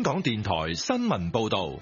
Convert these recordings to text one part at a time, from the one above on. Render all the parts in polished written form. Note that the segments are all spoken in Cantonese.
香港電台新聞報道。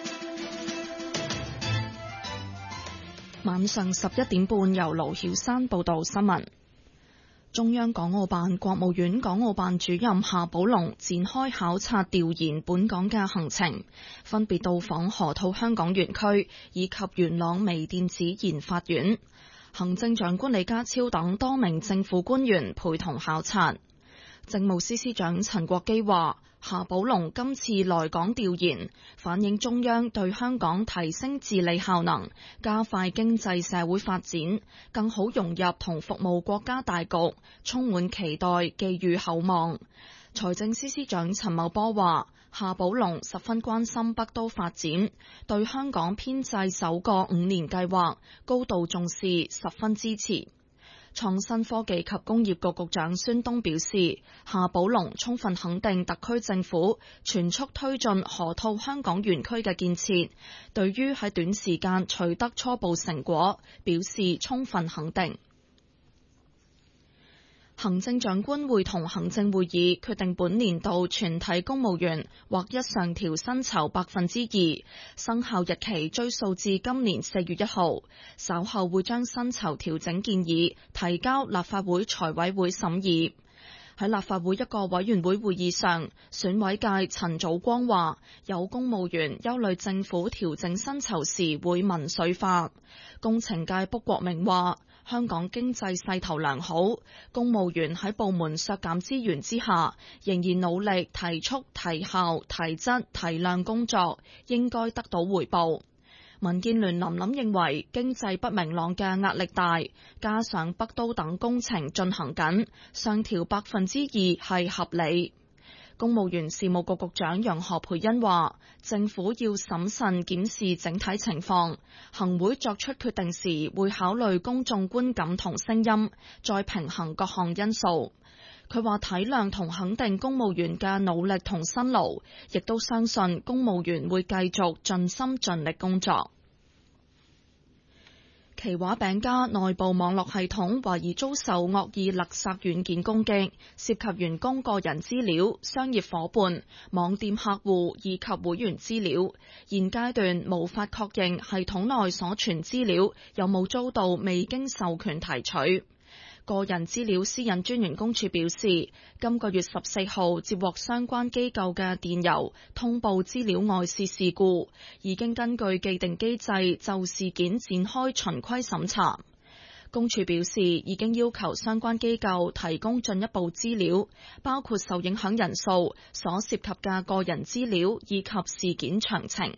晚上11點半，由盧曉山報道新聞。中央港澳辦、國務院港澳辦主任夏寶龍展開考察調研本港嘅行程，分別到訪河套香港園區以及元朗微電子研發園。行政長官李家超等多名政府官員陪同考察。政務司司長陳國基話，夏寶龍今次來港調研，反映中央對香港提升治理效能、加快經濟社會發展、更好融入同服務國家大局，充滿期待、寄予厚望。財政司司長陳茂波話，夏寶龍十分關心北都發展，對香港編制首個5年計劃高度重視，十分支持。創新科技及工業局局長孫東表示，夏寶龍充分肯定特區政府全速推進河套香港園區嘅建設，對於喺短時間取得初步成果，表示充分肯定。行政長官會同行政會議決定本年度全體公務員劃一上調薪酬 2%， 生效日期追溯至今年4月1號，稍後會將薪酬調整建議提交立法會財委會審議。喺立法會一個委員會會議上，選委界陳祖光話，有公務員憂慮政府調整薪酬時會民粹化。工程界卜國明話，香港經濟勢頭良好，公務員喺部門削減資源之下，仍然努力提速、提效、提質、提量工作，應該得到回報。民建聯林琳認為經濟不明朗嘅壓力大，加上北都等工程進行緊，上調 2% 係合理。公務員事務局局長楊何蓓茵話，政府要審慎檢視整體情況，行會作出決定時會考慮公眾觀感同聲音，再平衡各項因素。佢話體諒同肯定公務員嘅努力同辛勞，亦都相信公務員會繼續盡心盡力工作。奇華餅家內部網絡系統懷疑遭受惡意勒索軟件攻擊，涉及員工個人資料、商業夥伴、網店客戶以及會員資料。現階段無法確認系統內所存資料有冇遭到未經授權提取。個人資料私隱專員公署表示，今個月14號接獲相關機構嘅電郵，通報資料外泄事故，已經根據既定機制就事件展開循規審查。公署表示，已經要求相關機構提供進一步資料，包括受影響人數、所涉及嘅個人資料以及事件詳情。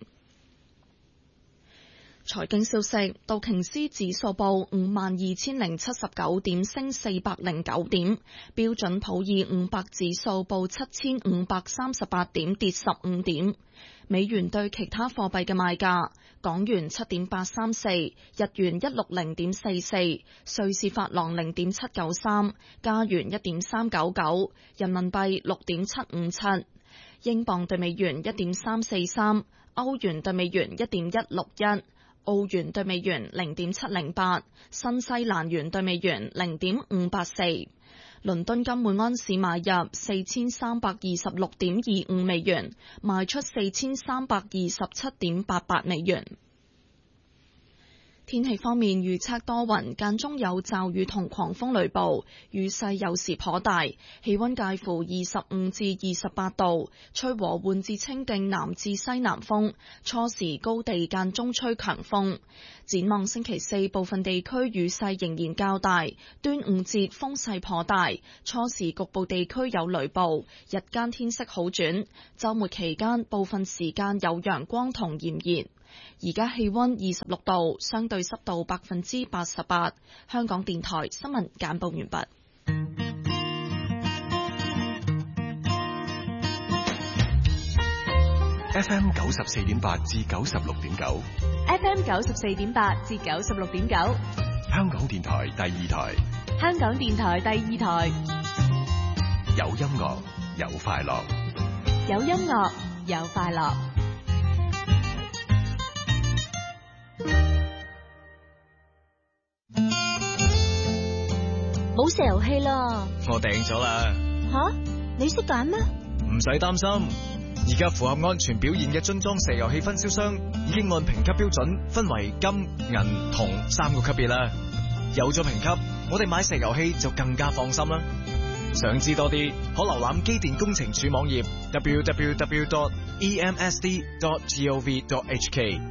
財經消息，道瓊斯指數報52,079點，升409點；標準普爾500指數報7,538點，跌15點。美元對其他貨幣嘅賣價：港元7.834，日元160.44，瑞士法郎0.793，加元1.399，人民幣6.757，英鎊對美元1.343，歐元對美元1.161。澳元對美元0.708，新西蘭元對美元0.584。倫敦金每安士買入4326.25美元，賣出4327.88美元。天氣方面，預測多雲，間中有驟雨同狂風雷暴，雨勢有時頗大，氣溫介乎25至28度，吹和緩至清勁南至西南風，初時高地間中吹強風。展望星期四，部分地區雨勢仍然較大，端午節風勢頗大，初時局部地區有雷暴，日間天色好轉，週末期間部分時間有陽光同炎熱。而家氣溫26度，相對濕度88%。香港電台新聞簡報完畢。 FM 94.8至96.9 ，FM 94.8至96.9， 香港電台第二台， 香港電台第二台， 有音樂，有快樂， 有音樂，有快樂。 冇石油氣啦！ 我訂咗啦。 吓？你識揀咩？ 唔使擔心， 而家符合安全表現嘅樽裝石油氣分銷商已經按評級標準分為金、銀、銅3個級別啦。有咗評級，我哋買石油氣就更加放心啦。想知多啲，可瀏覽機電工程署網頁 www.emsd.gov.hk。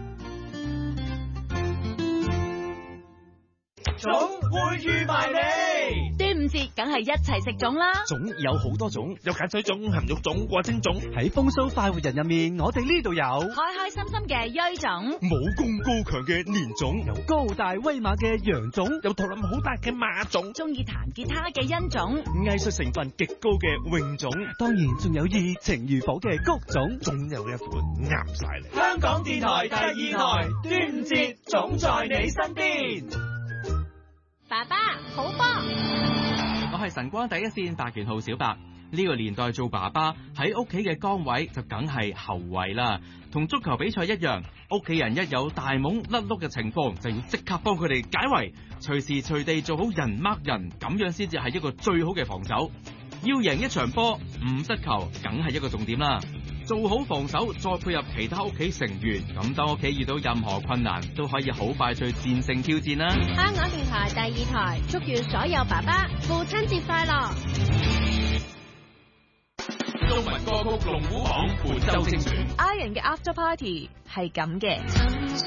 粽會預埋你， 端午節梗係一齊食粽啦！ 粽有好多種，有鹼水粽、鹹肉粽、掛蒸粽。 喺風騷快活人入面，我哋呢度有開開心心嘅鋥粽， 武功高強嘅年粽， 有高大威猛嘅羊粽， 有肚腩好大嘅馬粽， 中意彈吉他嘅欣粽， 藝術成分極高嘅泳粽， 當然仲有熱情如火嘅谷粽， 總有一款啱晒你。 香港電台第2台端午節總在你身邊。 爸爸好波！ 我係晨光第一線白拳號小白。呢個年代做爸爸喺屋企嘅崗位就梗係後衛啦。同足球比賽一樣，屋企人一有大懵甩碌嘅情況，就要即刻幫佢哋解圍，隨時隨地做好人掹人，咁樣先至係一個最好嘅防守。要贏一場波，唔失球梗係一個重點啦。做好防守，再配合其他屋企成員，咁當屋企遇到任何困難，都可以好快去戰勝挑戰啦。 香港電台第2台，祝願所有爸爸父親節快樂。 中文歌曲龍虎榜本周精選。 Iron 嘅 After Party 係咁嘅。